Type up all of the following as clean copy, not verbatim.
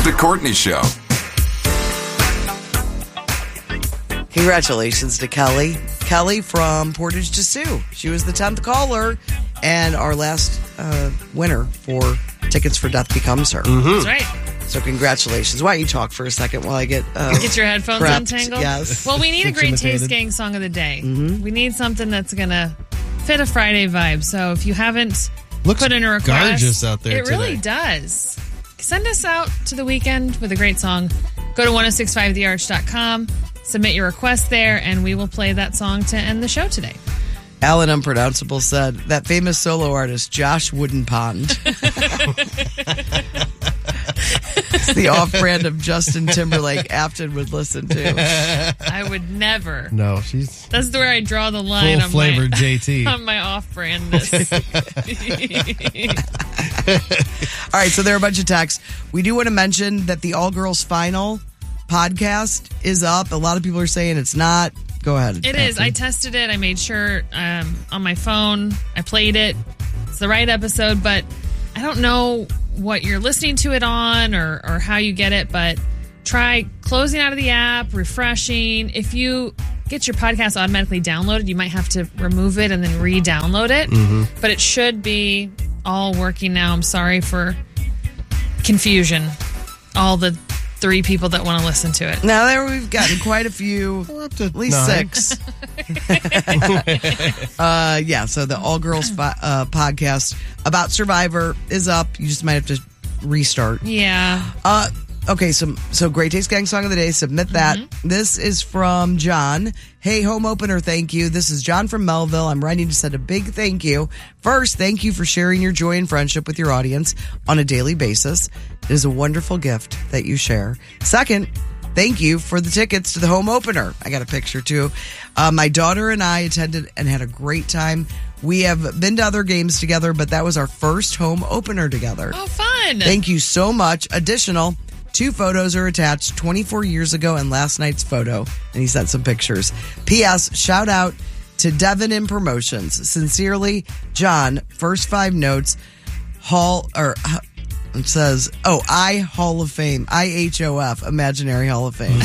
The Courtney Show. Congratulations to Kelly. Kelly from Portage to Sioux. She was the 10th caller and our last winner for Tickets for Death Becomes Her. That's right. So congratulations. Why don't you talk for a second while I get your headphones prepped. untangled? Yes. Well, we need a great Taste Gang song of the day. We need something that's going to fit a Friday vibe. So if you haven't put in a request, gorgeous out there it really does. Send us out to the weekend with a great song. Go to 1065thearch.com, submit your request there, and we will play that song to end the show today. Alan Unpronounceable said, that famous solo artist, Josh Woodenpond. It's the off-brand of Justin Timberlake Afton would listen to. I would never. No, she's That's where I draw the line on full-flavored JT. on my off-brandness. All right, so there are a bunch of texts. We do want to mention that the All Girls Final podcast is up. A lot of people are saying it's not. Go ahead. It is. I tested it. I made sure on my phone. I played it. It's the right episode, but I don't know what you're listening to it on or how you get it, but try closing out of the app, refreshing. If you get your podcast automatically downloaded, you might have to remove it and then re-download it. But it should be all working now. I'm sorry for confusion. All the 3 people that want to listen to it. Now there we've gotten quite a few, up to at least 9. 6. So the All Girls podcast about Survivor is up. You just might have to restart. Yeah. Okay, so Great Taste Gang song of the day. Submit that. This is from John. Hey, home opener, thank you. This is John from Melville. I'm writing to send a big thank you. First, thank you for sharing your joy and friendship with your audience on a daily basis. It is a wonderful gift that you share. Second, thank you for the tickets to the home opener. I got a picture too. My daughter and I attended and had a great time. We have been to other games together, but that was our first home opener together. Oh, fun. Thank you so much. Additional 2 photos are attached, 24 years ago and last night's photo. And he sent some pictures. P.S. Shout out to Devin in Promotions. Sincerely, John. First 5 notes. It says, I Hall of Fame. IHOF, Imaginary Hall of Fame.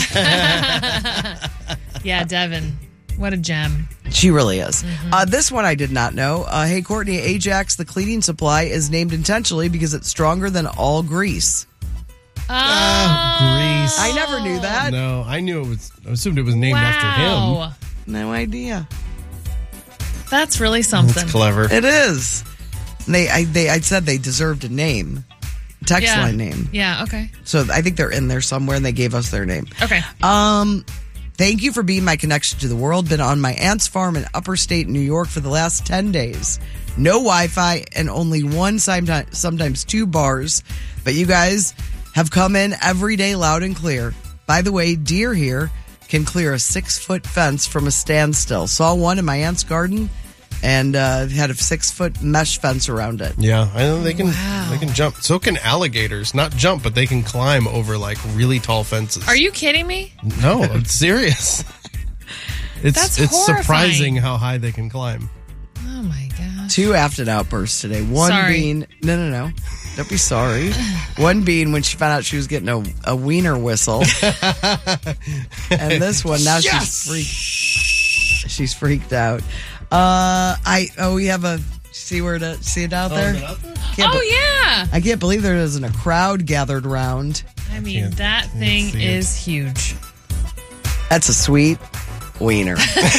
Yeah, Devin. What a gem. She really is. This one I did not know. Hey, Courtney, Ajax, the cleaning supply, is named intentionally because it's stronger than all grease. Grease. I never knew that. No, I assumed it was named after him. No idea. That's really something. That's clever. It is. I said they deserved a name. Text line name. Yeah, okay. So I think they're in there somewhere and they gave us their name. Okay. Thank you for being my connection to the world. Been on my aunt's farm in upper state New York for the last 10 days. No Wi-Fi and only 1, sometimes 2 bars. But you guys have come in every day loud and clear. By the way, deer here can clear a 6-foot fence from a standstill. Saw one in my aunt's garden and had a 6-foot mesh fence around it. Yeah, I know they can jump. So can alligators. Not jump, but they can climb over like really tall fences. Are you kidding me? No, I'm serious. That's it's horrifying. surprising how high they can climb. Oh my gosh. 2 Afton outbursts today. One Sorry. being no. Don't be sorry. One being when she found out she was getting a wiener whistle. And this one, now she's freaked out. We have a see it out there? Yeah. I can't believe there isn't a crowd gathered round. I mean, that thing is huge. That's a sweet wiener.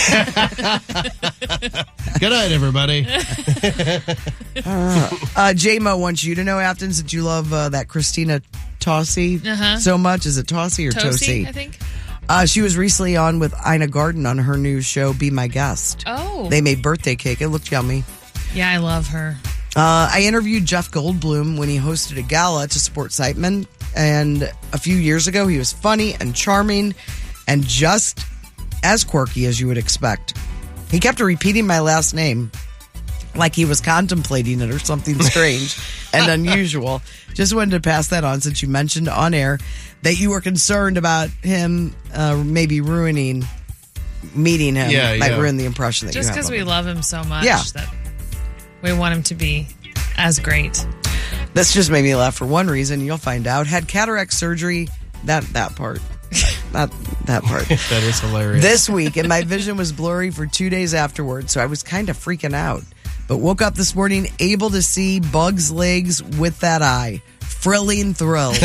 Good night, everybody. J-Mo wants you to know, Afton, that you love that Christina Tossi so much. Is it Tossi or Tosi? I think. She was recently on with Ina Garten on her new show, Be My Guest. Oh. They made birthday cake. It looked yummy. Yeah, I love her. I interviewed Jeff Goldblum when he hosted a gala to support Siteman. And a few years ago, he was funny and charming and just as quirky as you would expect. He kept repeating my last name like he was contemplating it or something strange and unusual. Just wanted to pass that on since you mentioned on air that you were concerned about him maybe meeting him might ruin the impression that just you have. Just because we love him so much that we want him to be as great. This just made me laugh for one reason. You'll find out. Had cataract surgery. That part. Not that part. That is hilarious. This week, and my vision was blurry for 2 days afterwards, so I was kind of freaking out. But woke up this morning able to see Bug's legs with that eye. Thrilling thrill.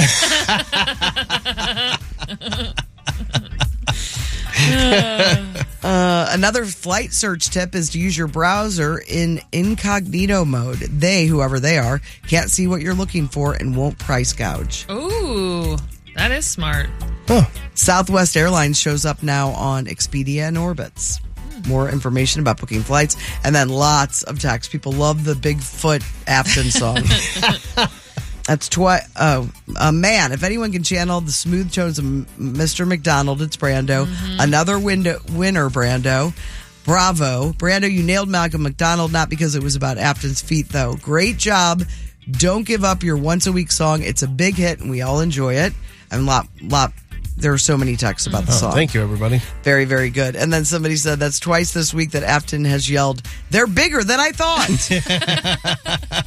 Another flight search tip is to use your browser in incognito mode. They, whoever they are, can't see what you're looking for and won't price gouge. Ooh, that is smart. Huh. Southwest Airlines shows up now on Expedia and Orbitz. More information about booking flights, and then lots of text. People love the Bigfoot Afton song. That's man, if anyone can channel the smooth tones of Mr. McDonald, it's Brando. Another winner, Brando. Bravo. Brando, you nailed Malcolm McDonald, not because it was about Afton's feet, though. Great job. Don't give up your once-a-week song. It's a big hit, and we all enjoy it. And there are so many texts about the song. Thank you, everybody. Very, very good. And then somebody said that's twice this week that Afton has yelled, "They're bigger than I thought."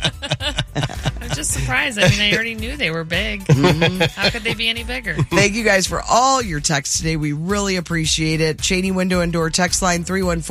I'm just surprised. I mean, I already knew they were big. How could they be any bigger? Thank you guys for all your texts today. We really appreciate it. Cheney Window and Door text line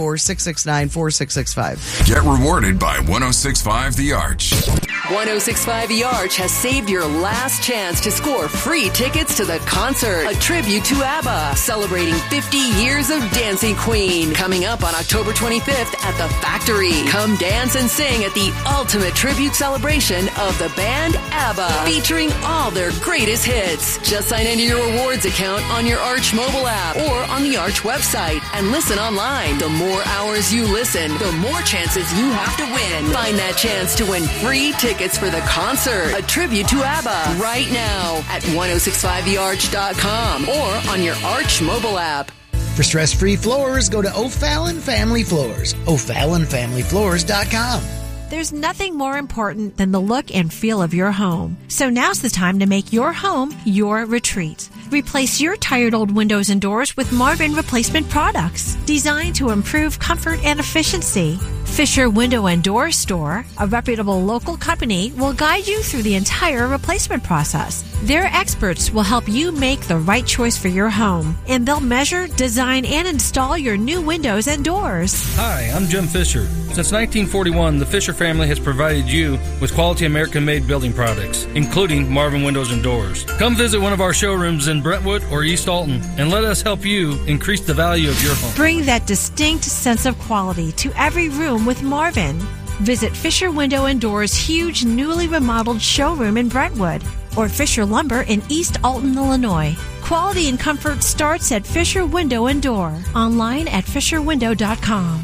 314-669-4665. Get rewarded by 106.5 The Arch. 106.5 The Arch has saved your last chance to score free tickets to the concert, a tribute to ABBA, celebrating 50 years of Dancing Queen. Coming up on October 25th at the Factory. Come dance and sing at the ultimate tribute celebration of the band ABBA, featuring all their greatest hits. Just sign into your rewards account on your Arch mobile app or on the Arch website and listen online. The more hours you listen, the more chances you have to win. Find that chance to win free tickets for the concert, a tribute to ABBA, right now at 1065thearch.com or on your Arch mobile app. For stress-free floors, go to O'Fallon Family Floors, O'FallonFamilyFloors.com. There's nothing more important than the look and feel of your home. So now's the time to make your home your retreat. Replace your tired old windows and doors with Marvin replacement products designed to improve comfort and efficiency. Fisher Window and Door Store, a reputable local company, will guide you through the entire replacement process. Their experts will help you make the right choice for your home, and they'll measure, design, and install your new windows and doors. Hi, I'm Jim Fisher. Since 1941, the Fisher family has provided you with quality American-made building products, including Marvin Windows and Doors. Come visit one of our showrooms in Brentwood or East Alton, and let us help you increase the value of your home. Bring that distinct sense of quality to every room with Marvin. Visit Fisher Window and Doors' huge newly remodeled showroom in Brentwood or Fisher Lumber in East Alton, Illinois. Quality and comfort starts at Fisher Window and Door. Online at fisherwindow.com.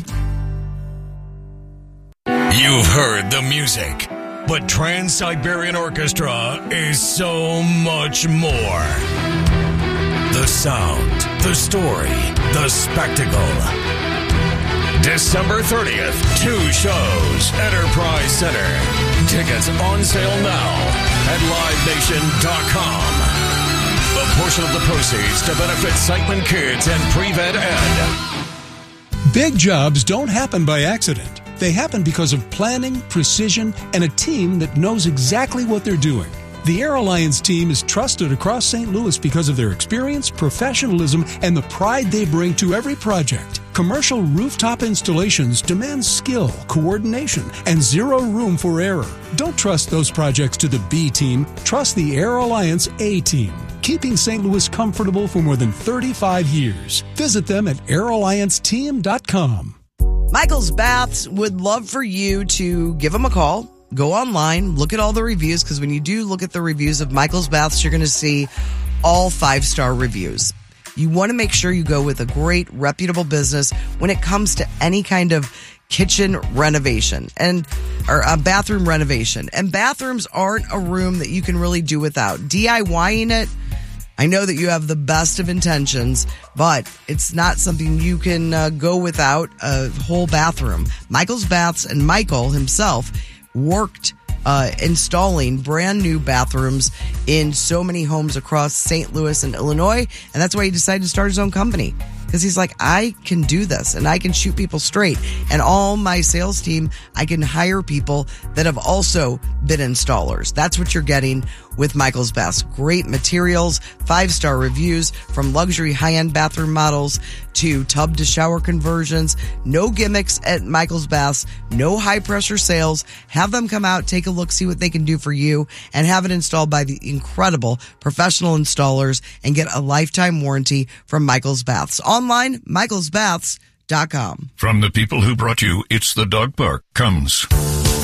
You've heard the music, but Trans-Siberian Orchestra is so much more. The sound, the story, the spectacle. December 30th, 2 shows, Enterprise Center. Tickets on sale now at LiveNation.com. A portion of the proceeds to benefit Siteman Kids and Pre-Vet Ed. Big jobs don't happen by accident. They happen because of planning, precision, and a team that knows exactly what they're doing. The Air Alliance team is trusted across St. Louis because of their experience, professionalism, and the pride they bring to every project. Commercial rooftop installations demand skill, coordination, and zero room for error. Don't trust those projects to the B team. Trust the Air Alliance A team, keeping St. Louis comfortable for more than 35 years. Visit them at airallianceteam.com. Michael's Baths would love for you to give them a call. Go online, look at all the reviews, because when you do look at the reviews of Michael's Baths, you're going to see all 5-star reviews. You want to make sure you go with a great, reputable business when it comes to any kind of kitchen renovation or a bathroom renovation. And bathrooms aren't a room that you can really do without. DIYing it, I know that you have the best of intentions, but it's not something you can go without a whole bathroom. Michael's Baths and Michael himself worked installing brand new bathrooms in so many homes across St. Louis and Illinois, and that's why he decided to start his own company. because he's like, I can do this and I can shoot people straight. And all my sales team, I can hire people that have also been installers. That's what you're getting with Michael's Baths. Great materials, 5-star reviews, from luxury high-end bathroom models to tub to shower conversions. No gimmicks at Michael's Baths. No high-pressure sales. Have them come out, take a look, see what they can do for you, and have it installed by the incredible professional installers and get a lifetime warranty from Michael's Baths. Online, michaelsbaths.com. From the people who brought you It's the Dog Park comes